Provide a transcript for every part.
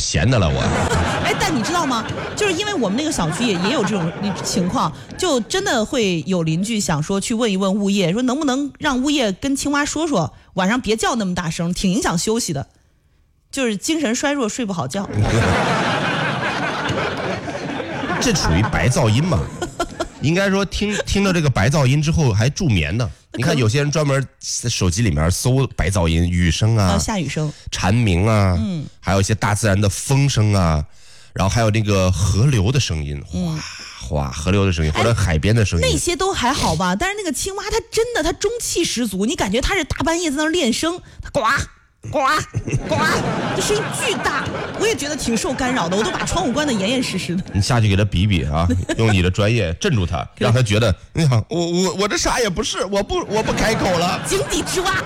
闲的了我。 哎，但你知道吗？就是因为我们那个小区也有这种情况，就真的会有邻居想说去问一问物业，说能不能让物业跟青蛙说说，晚上别叫那么大声，挺影响休息的，就是精神衰弱，睡不好觉。 这属于白噪音嘛？应该说听了这个白噪音之后还助眠呢。你看有些人专门手机里面搜白噪音，雨声啊， 下雨声、 蝉鸣啊，还有一些大自然的风声啊，然后还有那个河流的声音，哗哗，河流的声音或者海边的声音， 那些都还好吧。但是那个青蛙，它真的它中气十足，你感觉它是大半夜在那练声，它呱呱呱，这声音巨大，我也觉得挺受干扰的，我都把窗户关得严严实实的。 你下去给他比比啊，用你的专业镇住他，让他觉得，你看我这啥也不是，我不开口了。 井底之蛙。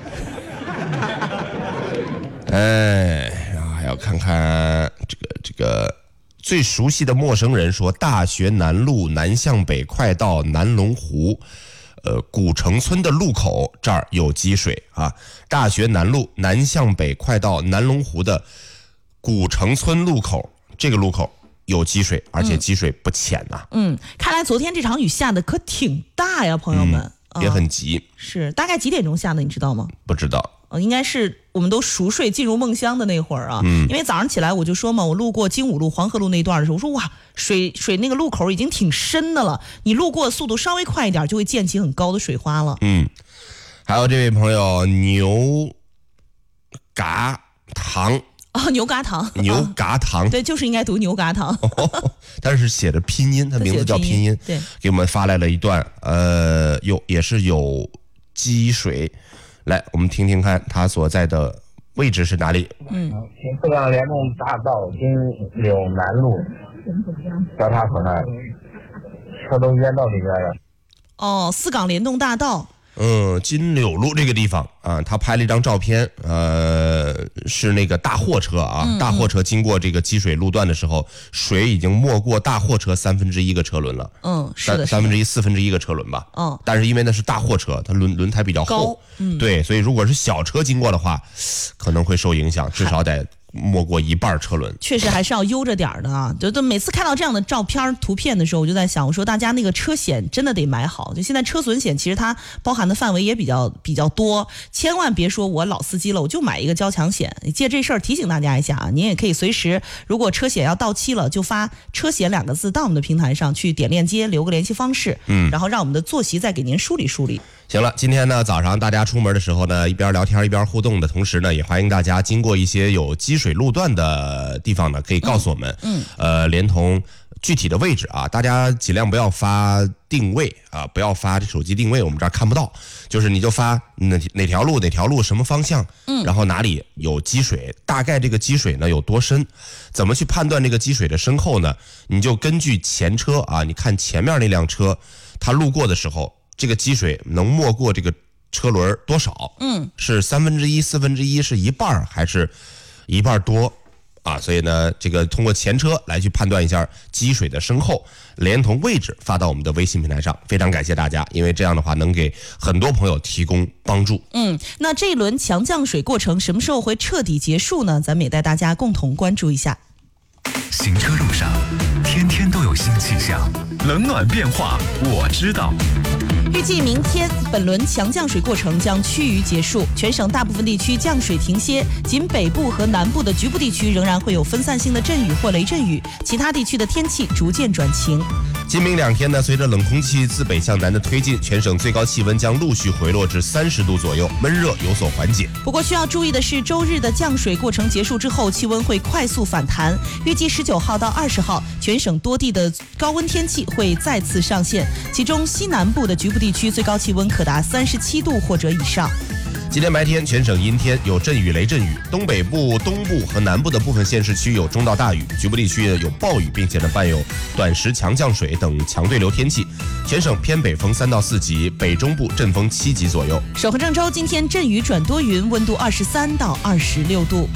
哎，然后还要看看这个最熟悉的陌生人说，大学南路南向北快到南龙湖。古城村的路口这儿有积水啊！大学南路南向北快到南龙湖的古城村路口，这个路口有积水，而且积水不浅呐。 看来昨天这场雨下的可挺大呀，朋友们。 也很急。 是大概几点钟下的，你知道吗？ 不知道。 应该是我们都熟睡进入梦乡的那会儿啊。因为早上起来我就说嘛，我路过精武路黄河路那段的时候，我说哇，水那个路口已经挺深的了，你路过速度稍微快一点就会溅起很高的水花了。 还有这位朋友牛轧糖。 牛轧糖， 牛轧糖， 对，就是应该读牛轧糖。 但是写的拼音，他名字叫拼音， 对， 给我们发来了一段，也是有积水，来，我们听听看他所在的位置是哪里。 四港联动大道金柳南路交叉口那儿，车都淹到里边了。 四港联动大道。 金柳路这个地方啊，他拍了一张照片，是那个大货车啊，大货车经过这个积水路段的时候，水已经没过大货车1/3个车轮了。 是的 ，1/4个车轮吧。但是因为那是大货车，它轮胎比较厚，对，所以如果是小车经过的话，可能会受影响，至少得没过一半车轮。 确实还是要悠着点的啊！就每次看到这样的照片图片的时候，我就在想，我说大家那个车险真的得买好。就现在车损险其实它包含的范围也比较多，千万别说我老司机了，我就买一个交强险。借这事儿提醒大家一下啊，您也可以随时，如果车险要到期了，就发车险2个字到我们的平台上去，点链接留个联系方式，然后让我们的坐席再给您梳理梳理。 行了，今天呢早上大家出门的时候呢，一边聊天一边互动的同时呢，也欢迎大家经过一些有积水路段的地方呢，可以告诉我们，连同具体的位置啊，大家尽量不要发定位啊，不要发手机定位，我们这儿看不到，就是你就发哪条路什么方向，然后哪里有积水，大概这个积水呢有多深，怎么去判断这个积水的深厚呢？你就根据前车啊，你看前面那辆车，它路过的时候，这个积水能没过这个车轮多少？是1/3、1/4，是一半还是一半多啊？所以呢，这个通过前车来去判断一下积水的深厚，连同位置发到我们的微信平台上。非常感谢大家，因为这样的话能给很多朋友提供帮助。 那这一轮强降水过程什么时候会彻底结束呢？咱们也带大家共同关注一下。 行车路上，天天都有新气象，冷暖变化我知道。 预计明天本轮强降水过程将趋于结束，全省大部分地区降水停歇，仅北部和南部的局部地区仍然会有分散性的阵雨或雷阵雨，其他地区的天气逐渐转晴。 今明2天呢，随着冷空气自北向南的推进，全省最高气温将陆续回落至30度左右，闷热有所缓解。 不过需要注意的是，周日的降水过程结束之后，气温会快速反弹。预计19号到20号，全省多地的高温天气会再次上线，其中西南部的局部地区最高气温可达37度或者以上。 今天白天全省阴天，有阵雨雷阵雨，东北部、东部和南部的部分县市区有中到大雨，局部地区有暴雨，并且呢伴有短时强降水等强对流天气。全省偏北风3到4级，北中部阵风7级左右。 首和郑州今天阵雨转多云，温度23到26度。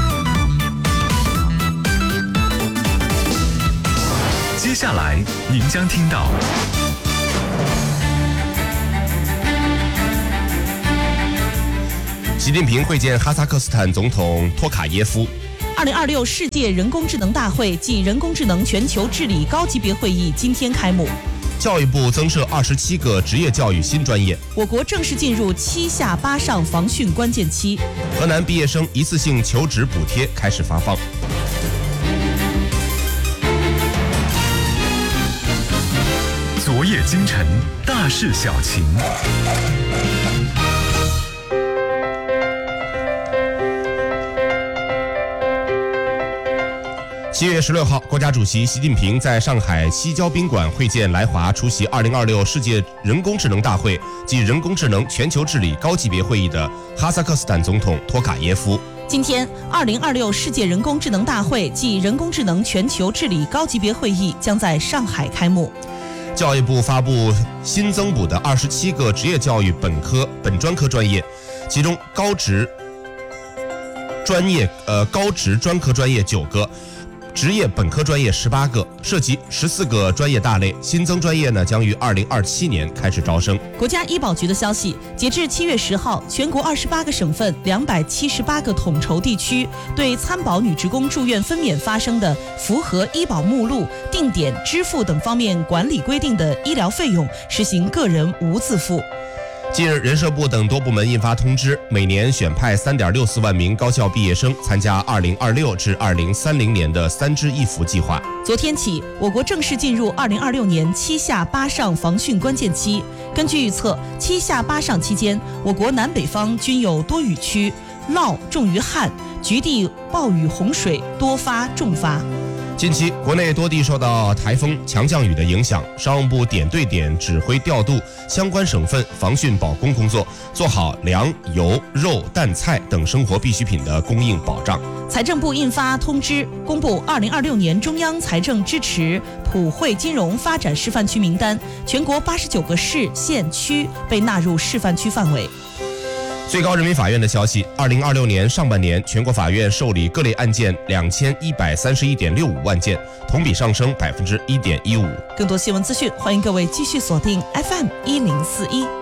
接下来您将听到习近平会见哈萨克斯坦总统托卡耶夫。 2026世界人工智能大会暨人工智能全球治理高级别会议今天开幕。 教育部增设27个职业教育新专业。 我国正式进入7下8上防汛关键期。 河南毕业生一次性求职补贴开始发放。 昨夜今晨，大事小情。 7月16号，国家主席习近平在上海西郊宾馆会见来华出席2026世界人工智能大会及人工智能全球治理高级别会议的哈萨克斯坦总统托卡耶夫。 今天，2026世界人工智能大会暨人工智能全球治理高级别会议将在上海开幕。 教育部发布新增补的27个职业教育本专科专业，其中高职专科专业9个。职业本科专业18个，涉及14个专业大类。新增专业呢，将于2027年开始招生。 国家医保局的消息，截至7月10号，全国28个省份278个统筹地区对参保女职工住院分娩发生的符合医保目录、定点支付等方面管理规定的医疗费用实行个人无自付。 近日，人社部等多部门印发通知，每年选派3.64万名高校毕业生参加2026至2030年的3支1扶计划。 昨天起，我国正式进入2026年7下8上防汛关键期。根据预测，7下8上期间，我国南北方均有多雨区，涝重于旱，局地暴雨洪水多发重发。 近期，国内多地受到台风、强降雨的影响，商务部点对点指挥调度相关省份防汛保供工作，做好粮、油、肉、蛋、菜等生活必需品的供应保障。 财政部印发通知，公布2026年中央财政支持普惠金融发展示范区名单，全国89个市、县、区被纳入示范区范围。 最高人民法院的消息，2026年上半年，全国法院受理各类案件2131.65万件，同比上升1.15%。 更多新闻资讯，欢迎各位继续锁定 FM1041。